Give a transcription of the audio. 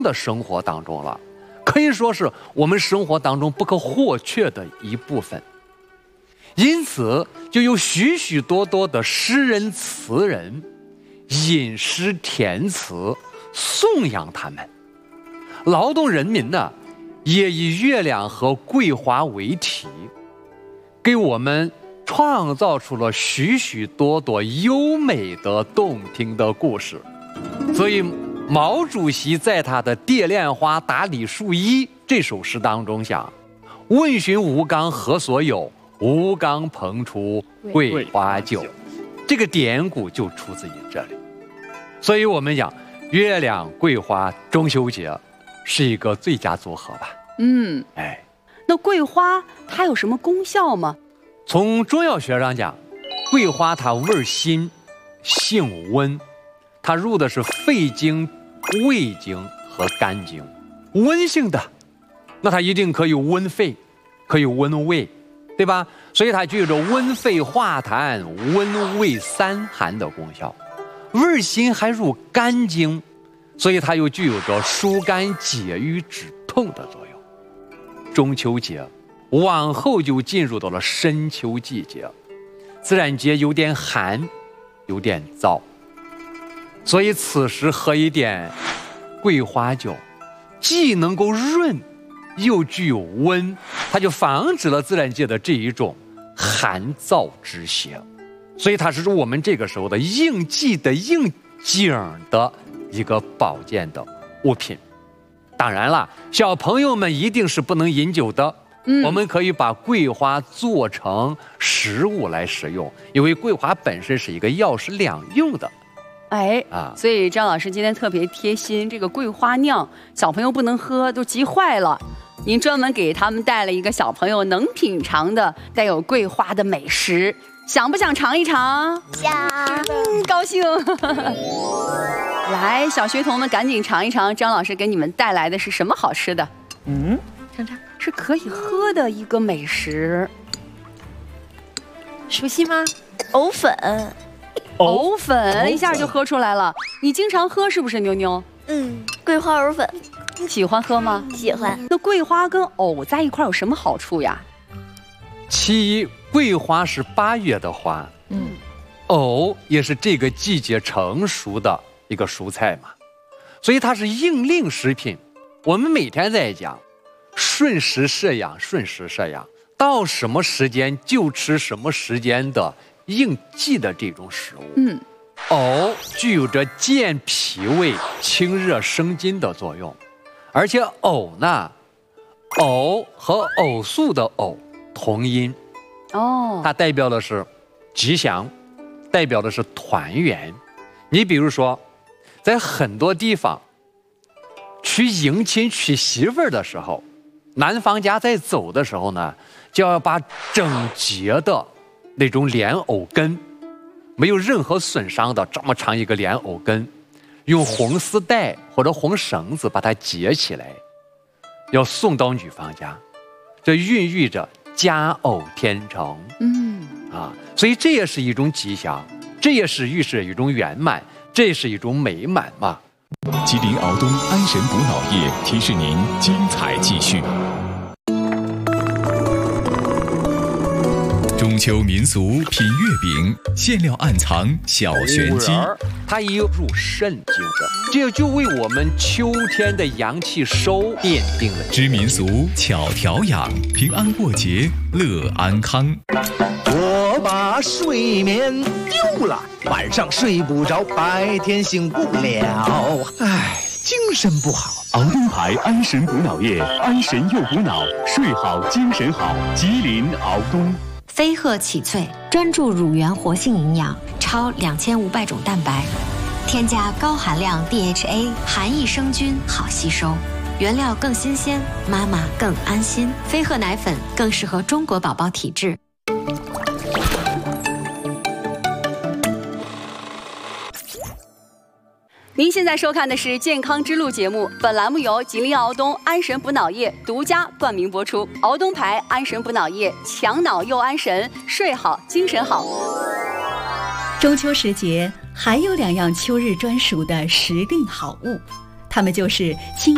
的生活当中了，可以说是我们生活当中不可或缺的一部分。因此，就有许许多多的诗人、词人吟诗填词，颂扬他们。劳动人民呢，也以月亮和桂花为题，给我们创造出了许许多多优美的、动听的故事。所以，毛主席在他的《蝶恋花·打李树一》这首诗当中讲：“问询吴刚何所有？吴刚烹出桂花酒。”这个典故就出自于这里。所以我们讲月亮、桂花、中秋节是一个最佳组合吧。 那桂花它有什么功效吗？ 从中药学上讲，桂花它味辛，性温，它入的是肺经、胃经和肝经，温性的，那它一定可以温肺，可以温胃，对吧？所以它具有着温肺化痰、温胃散寒的功效。味辛还入肝经，所以它又具有着疏肝解郁止痛的作用。中秋节往后就进入到了深秋季节，自然界有点寒，有点燥，所以此时喝一点桂花酒，既能够润，又具有温，它就防止了自然界的这一种寒燥之邪。所以它是我们这个时候的应季的应景的一个保健的物品。当然了，小朋友们一定是不能饮酒的。我们可以把桂花做成食物来食用，因为桂花本身是一个药食两用的。 所以张老师今天特别贴心，这个桂花酿小朋友不能喝，都急坏了。您专门给他们带了一个小朋友能品尝的带有桂花的美食，想不想尝一尝？ 想， 高兴。来，小学童们赶紧尝一尝张老师给你们带来的是什么好吃的？ 尝尝， 是可以喝的一个美食。 熟悉吗？藕粉。 藕粉一下就喝出来了。你经常喝是不是，妞妞？ 桂花藕粉。 喜欢喝吗？ 喜欢。 那桂花跟藕在一块有什么好处呀？ 其一，桂花是8月的花，藕也是这个季节成熟的一个蔬菜嘛，所以它是应令食品。我们每天在讲顺时摄养，顺时摄养，到什么时间就吃什么时间的应季的这种食物。藕具有着健脾胃、清热生津的作用，而且藕呢，藕和偶数的偶同音，它代表的是吉祥，代表的是团圆。你比如说，在很多地方去迎亲娶媳妇儿的时候，男方家在走的时候呢，就要把整洁的那种莲藕根，没有任何损伤的这么长一个莲藕根，用红丝带或者红绳子把它结起来，要送到女方家，这孕育着佳偶天成。所以这也是一种吉祥，这也是预示一种圆满，这也是一种美满嘛。 吉林敖东安神补脑液提示您精彩继续。中秋民俗品月饼，馅料暗藏小玄机， 它也有入肾经的，这就为我们秋天的阳气收奠定了。 知民俗巧调养，平安过节乐安康。 我把睡眠丢了，晚上睡不着，白天醒不了，精神不好。 敖东牌安神补脑液，安神又补脑，睡好精神好。吉林敖东。 飞鹤启萃专注乳源活性营养，超2500种蛋白，添加高含量 DHA， 含益生菌，好吸收，原料更新鲜，妈妈更安心。飞鹤奶粉更适合中国宝宝体质。 您现在收看的是《健康之路》节目，本栏目由吉林敖东安神补脑液独家冠名播出。敖东牌安神补脑液，强脑又安神，睡好精神好。 中秋时节还有2样秋日专属的时令好物，它们就是清